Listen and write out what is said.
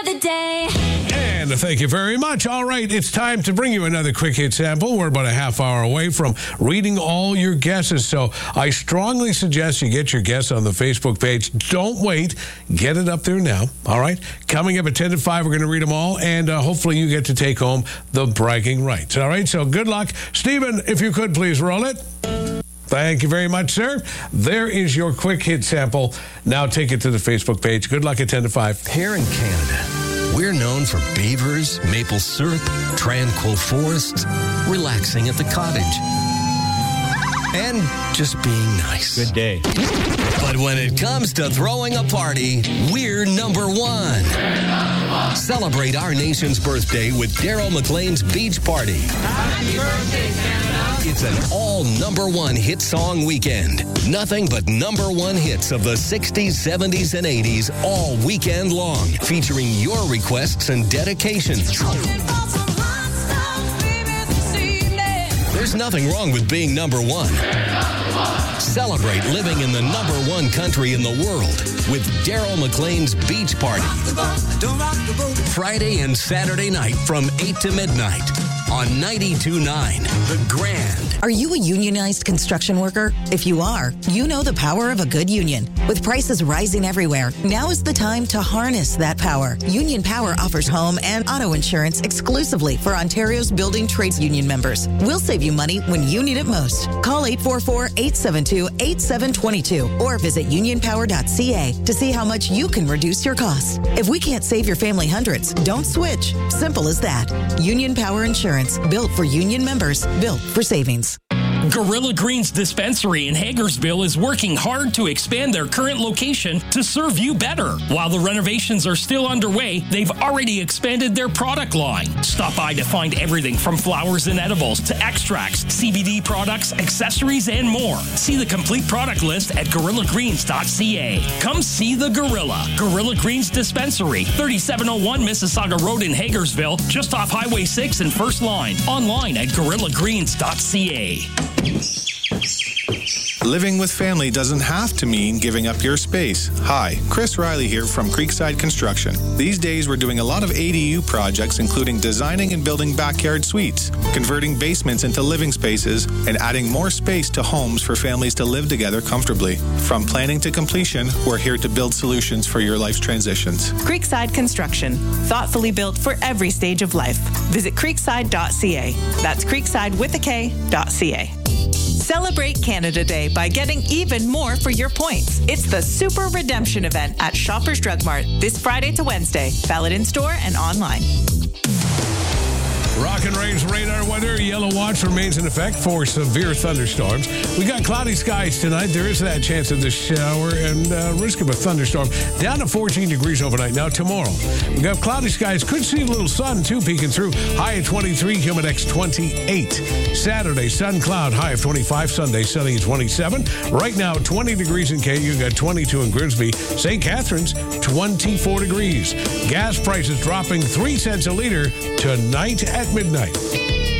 The day. And thank you very much. All right, it's time to bring you another quick hit sample. We're about a half hour away from reading all your guesses, so I strongly suggest you get your guess on the Facebook page. Don't wait. Get it up there now. All right? Coming up at 10 to 5, we're going to read them all, and hopefully you get to take home the bragging rights. All right, so good luck. Stephen, if you could please roll it. Thank you very much, sir. There is your quick hit sample. Now take it to the Facebook page. Good luck at 10 to 5. Here in Canada, we're known for beavers, maple syrup, tranquil forests, relaxing at the cottage, and just being nice. Good day. But when it comes to throwing a party, we're number one. Celebrate our nation's birthday with Daryl McLean's Beach Party. Happy birthday, Canada. It's an all number one hit song weekend. Nothing but number one hits of the 60s, 70s, and 80s all weekend long, featuring your requests and dedications. There's nothing wrong with being number one. Celebrate living in the number one country in the world with Daryl McLean's Beach Party. Friday and Saturday night from 8 to midnight on 92.9 The Grand. Are you a unionized construction worker? If you are, you know the power of a good union. With prices rising everywhere, now is the time to harness that power. Union Power offers home and auto insurance exclusively for Ontario's building trades union members. We'll save you money when you need it most. Call 844-872-8722 or visit unionpower.ca to see how much you can reduce your costs. If we can't save your family hundreds, don't switch. Simple as that. Union Power Insurance, built for union members, built for savings. Gorilla Greens Dispensary in Hagersville is working hard to expand their current location to serve you better. While the renovations are still underway, they've already expanded their product line. Stop by to find everything from flowers and edibles to extracts, CBD products, accessories, and more. See the complete product list at gorillagreens.ca. Come see the Gorilla. Gorilla Greens Dispensary, 3701 Mississauga Road in Hagersville, just off Highway 6 and First Line. Online at gorillagreens.ca. Living with family doesn't have to mean giving up your space. Hi, Chris Riley here from Creekside Construction. These days we're doing a lot of ADU projects, including designing and building backyard suites, converting basements into living spaces, and adding more space to homes for families to live together comfortably. From planning to completion, we're here to build solutions for your life's transitions. Creekside Construction, thoughtfully built for every stage of life. Visit creekside.ca. That's creekside with a K.ca. Celebrate Canada Day by getting even more for your points. It's the Super Redemption event at Shoppers Drug Mart this Friday to Wednesday. Valid in store and online. Rock and Rain's radar weather. Yellow watch remains in effect for severe thunderstorms. We got cloudy skies tonight. There is that chance of the shower and risk of a thunderstorm. Down to 14 degrees overnight. Now tomorrow, we got cloudy skies. Could see a little sun too peeking through. High at 23, Humidex 28. Saturday, sun cloud, high of 25. Sunday, sunny at 27. Right now, 20 degrees in KU. Got 22 in Grimsby. St. Catharines, 24 degrees. Gas prices dropping 3 cents a liter tonight at midnight.